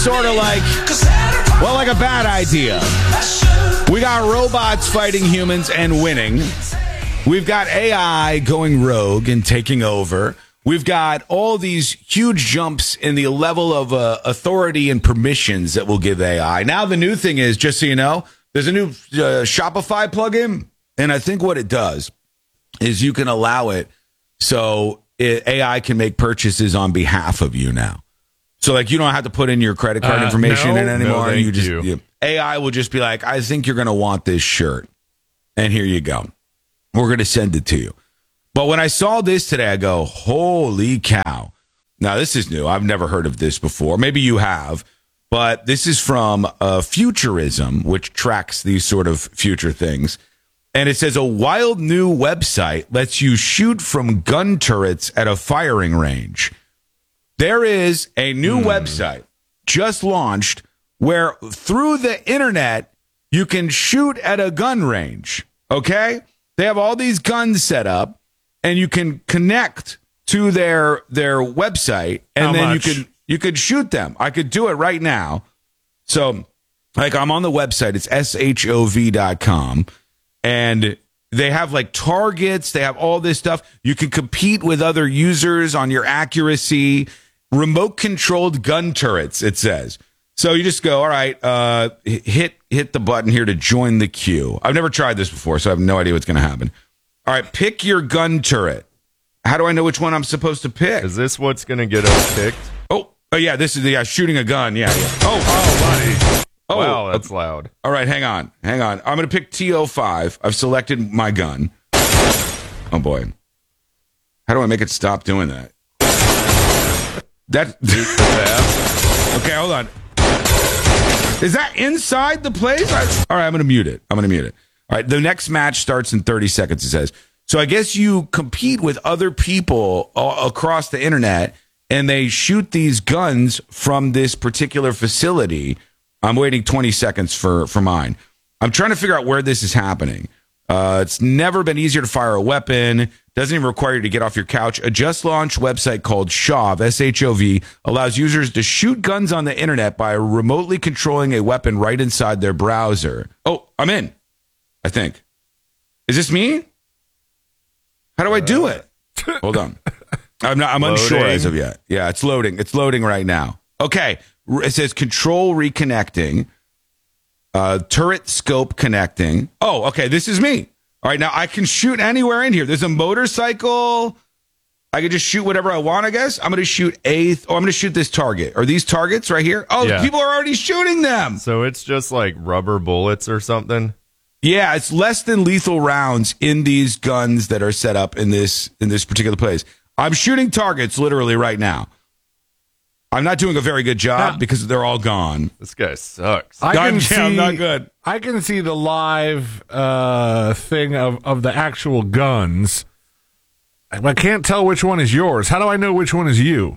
sort of like, well, like a bad idea. We got robots fighting humans and winning. We've got AI going rogue and taking over. We've got all these huge jumps in the level of authority and permissions that we'll give AI. Now, the new thing is, just so you know, there's a new Shopify plugin, and I think what it does is you can allow it so AI can make purchases on behalf of you now. So, like, you don't have to put in your credit card information in anymore. No, you just AI will just be like, I think you're going to want this shirt, and here you go. We're going to send it to you. But when I saw this today, I go, holy cow. Now, this is new. I've never heard of this before. Maybe you have. But this is from Futurism, which tracks these sort of future things. And it says a wild new website lets you shoot from gun turrets at a firing range. There is a new website just launched where through the internet, you can shoot at a gun range. Okay? They have all these guns set up, and you can connect to their website, and then you could shoot them. I could do it right now. So, like, I'm on the website. It's shov.com, and they have, like, targets. They have all this stuff. You can compete with other users on your accuracy. Remote-controlled gun turrets, it says. So you just go, all right, hit the button here to join the queue. I've never tried this before, so I have no idea what's going to happen. All right, pick your gun turret. How do I know which one I'm supposed to pick? Is this what's going to get us picked? Oh, yeah, this is shooting a gun. Yeah. Oh, buddy. Wow, that's loud. All right, hang on. I'm going to pick TO5. I've selected my gun. Oh, boy. How do I make it stop doing that? Okay, hold on. Is that inside the place? All right, I'm going to mute it. All right, the next match starts in 30 seconds, it says. So I guess you compete with other people across the internet, and they shoot these guns from this particular facility. I'm waiting 20 seconds for mine. I'm trying to figure out where this is happening. It's never been easier to fire a weapon. Doesn't even require you to get off your couch. A just-launched website called Shov, S-H-O-V, allows users to shoot guns on the internet by remotely controlling a weapon right inside their browser. Oh, I'm in, I think. Is this me? How do I do it? Hold on. I'm unsure as of yet. Yeah, it's loading. It's loading right now. Okay. It says control reconnecting. Turret scope connecting. Oh, okay. This is me. All right. Now I can shoot anywhere in here. There's a motorcycle. I can just shoot whatever I want, I guess. I'm going to shoot I'm going to shoot this target. Are these targets right here? Oh, yeah. People are already shooting them. So it's just like rubber bullets or something? Yeah, it's less than lethal rounds in these guns that are set up in this particular place. I'm shooting targets literally right now. I'm not doing a very good job because they're all gone. This guy sucks. I'm not good. I can see the live thing of the actual guns. I can't tell which one is yours. How do I know which one is you?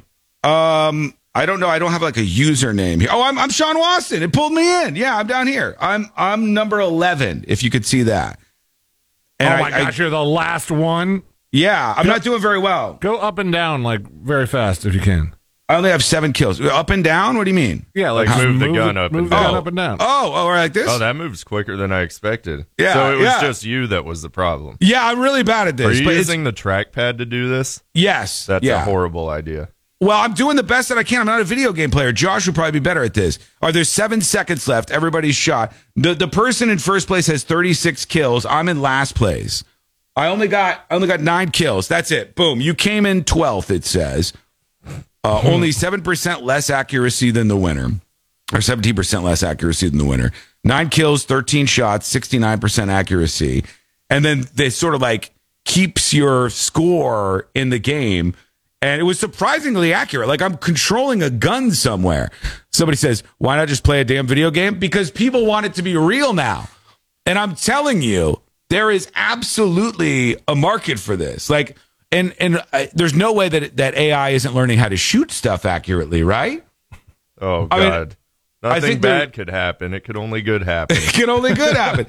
I don't know. I don't have like a username here. Oh, I'm Sean Watson. It pulled me in. Yeah, I'm down here. I'm number 11, if you could see that. And oh my gosh, you're the last one? Yeah, I'm not doing very well. Go up and down like very fast if you can. I only have 7 kills. Up and down? What do you mean? Yeah, like move the gun up and down. Oh, like this? Oh, that moves quicker than I expected. Yeah, so it was just you that was the problem. Yeah, I'm really bad at this. Are you using the trackpad to do this? Yes. That's a horrible idea. Well, I'm doing the best that I can. I'm not a video game player. Josh would probably be better at this. All right, there's 7 seconds left. Everybody's shot. The person in first place has 36 kills. I'm in last place. I only got 9 kills. That's it. Boom. You came in 12th, it says. Only 7% less accuracy than the winner, or 17% less accuracy than the winner. 9 kills, 13 shots, 69% accuracy. And then this sort of like keeps your score in the game. And it was surprisingly accurate. Like I'm controlling a gun somewhere. Somebody says, why not just play a damn video game? Because people want it to be real now. And I'm telling you, there is absolutely a market for this. Like, and there's no way that AI isn't learning how to shoot stuff accurately, right? Oh, God. Nothing bad could happen. It could only good happen. It can only good happen.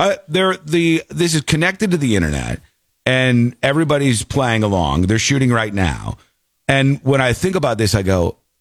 This is connected to the internet, and everybody's playing along. They're shooting right now. And when I think about this, I go,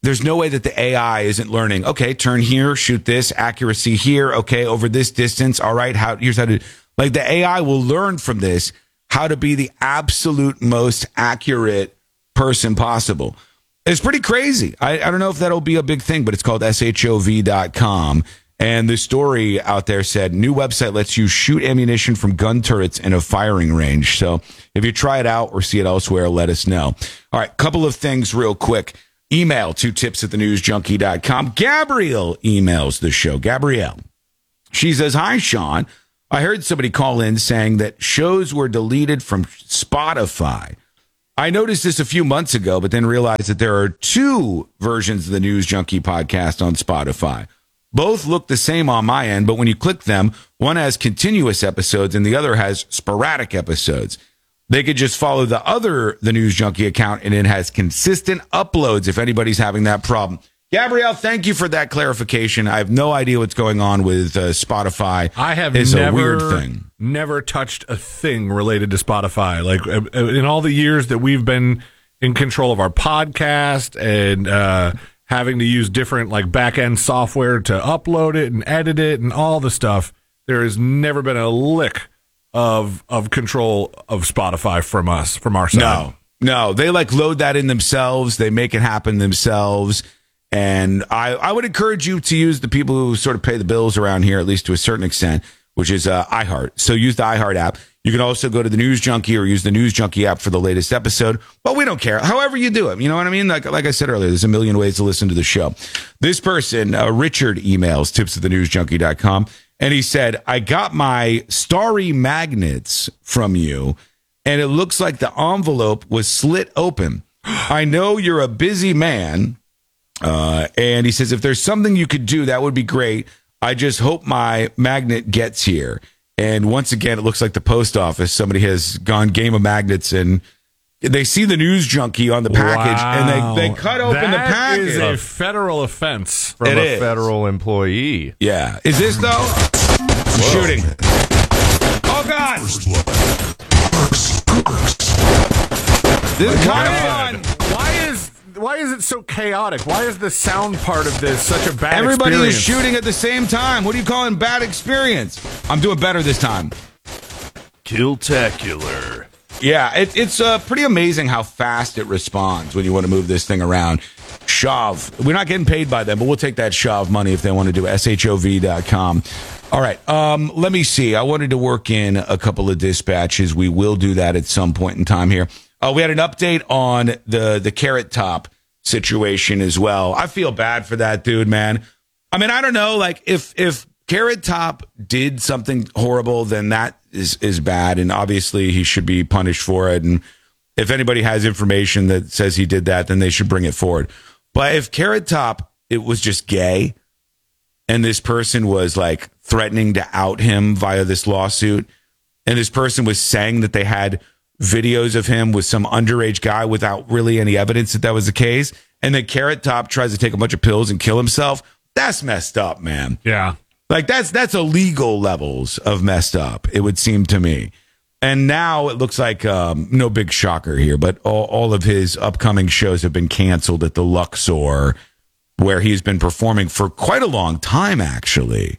there's no way that the AI isn't learning. Okay, turn here, shoot this, accuracy here. Okay, over this distance. All right, here's how to, like, the AI will learn from this how to be the absolute most accurate person possible. It's pretty crazy. I don't know if that'll be a big thing, but it's called shov.com. And the story out there said, new website lets you shoot ammunition from gun turrets in a firing range. So if you try it out or see it elsewhere, let us know. All right, couple of things real quick. Email to tips@thenewsjunkie.com. Gabrielle emails the show. Gabrielle. She says, hi, Sean. I heard somebody call in saying that shows were deleted from Spotify. I noticed this a few months ago, but then realized that there are two versions of the News Junkie podcast on Spotify. Both look the same on my end, but when you click them, one has continuous episodes and the other has sporadic episodes. They could just follow the News Junkie account, and it has consistent uploads if anybody's having that problem. Gabrielle, thank you for that clarification. I have no idea what's going on with Spotify. I have a weird thing. Never touched a thing related to Spotify. Like, in all the years that we've been in control of our podcast and having to use different like back-end software to upload it and edit it and all the stuff, there has never been a lick of control of Spotify from our side. No, they like load that in themselves. They make it happen themselves. And I would encourage you to use the people who sort of pay the bills around here, at least to a certain extent, which is iHeart. So use the iHeart app. You can also go to the News Junkie or use the News Junkie app for the latest episode. But we don't care. However you do it. You know what I mean? Like I said earlier, there's a million ways to listen to the show. This person, Richard, emails tips@thenewsjunkie.com. And he said, I got my starry magnets from you, and it looks like the envelope was slit open. I know you're a busy man. And he says, if there's something you could do, that would be great. I just hope my magnet gets here. And once again, it looks like the post office. Somebody has gone game of magnets, and they see the News Junkie on the package, and they cut open the package. That is a federal offense from a federal employee. Yeah. Is this, though? Shooting. Oh, God. Come on. Why is it so chaotic? Why is the sound part of this such a bad Everybody experience? is shooting at the same time. What are you calling bad experience? I'm doing better this time. Killtacular. Yeah, it's pretty amazing how fast it responds when you want to move this thing around. Shov. We're not getting paid by them, but we'll take that Shov money if they want to do shov.com. All right, let me see. I wanted to work in a couple of dispatches. We will do that at some point in time here. We had an update on the Carrot Top situation as well. I feel bad for that dude, man. I mean, I don't know. Like, if Carrot Top did something horrible, then that is bad, and obviously he should be punished for it. And if anybody has information that says he did that, then they should bring it forward. But if Carrot Top, it was just gay, and this person was like threatening to out him via this lawsuit, and this person was saying that they had videos of him with some underage guy without really any evidence that was the case, and then Carrot Top tries to take a bunch of pills and kill himself, that's messed up, man. Yeah. Like, that's illegal levels of messed up, it would seem to me. And now it looks like, no big shocker here, but all of his upcoming shows have been canceled at the Luxor, where he's been performing for quite a long time, actually.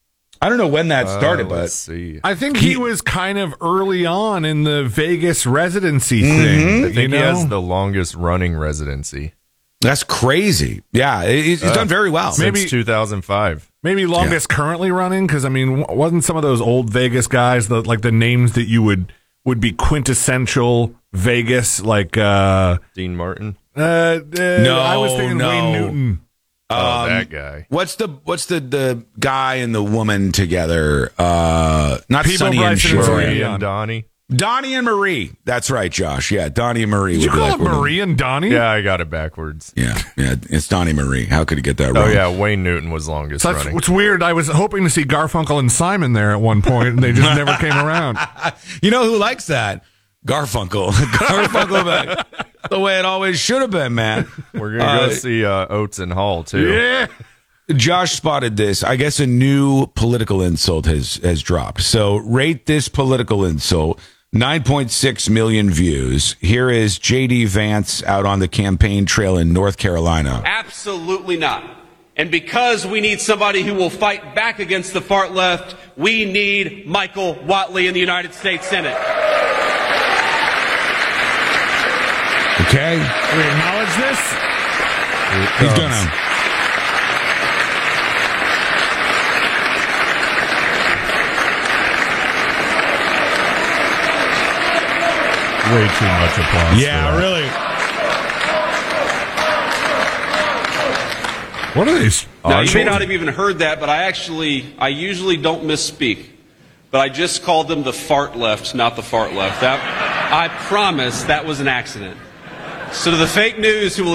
I don't know when that started, but see. I think he was kind of early on in the Vegas residency thing. I think he has the longest running residency. That's crazy. Yeah, he's done very well. Since 2005. Maybe longest currently running, because, I mean, wasn't some of those old Vegas guys, like the names that you would be quintessential Vegas, like... Dean Martin? No, I was thinking Wayne Newton. That guy. What's the guy and the woman together? Not People Sonny and Cher. Marie and Donnie. Donnie and Marie. That's right, Josh. Yeah, Donnie and Marie. Did you call it Marie and Donnie? Yeah, I got it backwards. Yeah, it's Donnie Marie. How could he get that wrong? Oh, yeah, Wayne Newton was longest running. It's weird. I was hoping to see Garfunkel and Simon there at one point, and they just never came around. You know who likes that? Garfunkel. Garfunkel back. The way it always should have been, man. We're going to go see Oates and Hall, too. Yeah. Josh spotted this. I guess a new political insult has dropped. So rate this political insult. 9.6 million views. Here is J.D. Vance out on the campaign trail in North Carolina. Absolutely not. And because we need somebody who will fight back against the far left, we need Michael Whatley in the United States Senate. Okay. We acknowledge this? He's gonna. Way too much applause. Yeah, really. What are these? Now, you may not have even heard that, but I usually don't misspeak. But I just called them the fart left, not the fart left. I promise that was an accident. So to the fake news who will